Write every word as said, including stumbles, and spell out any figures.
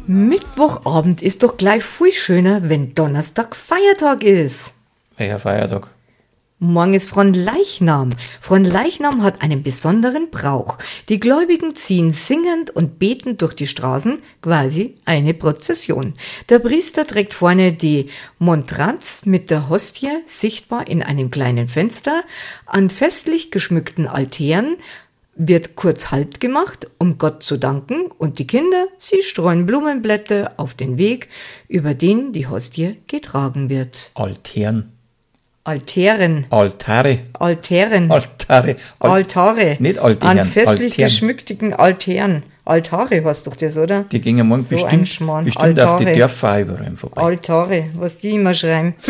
Mittwochabend ist doch gleich viel schöner, wenn Donnerstag Feiertag ist. Welcher Feiertag? Morgen ist Fronleichnam. Fronleichnam hat einen besonderen Brauch. Die Gläubigen ziehen singend und betend durch die Straßen, quasi eine Prozession. Der Priester trägt vorne die Montranz mit der Hostie, sichtbar in einem kleinen Fenster. An festlich geschmückten Altären wird kurz Halt gemacht, um Gott zu danken, und die Kinder, sie streuen Blumenblätter auf den Weg, über den die Hostie getragen wird. Altären. Altären. Altare. Altären. Altare. Al- Altare. Nicht Altären. An festlich Altären. geschmückten Altären. Altare heißt doch das, oder? Die gingen morgen So ein bestimmt, Schmarrn. bestimmt auf die Altare. Dörfer überall vorbei. Altare, was die immer schreiben.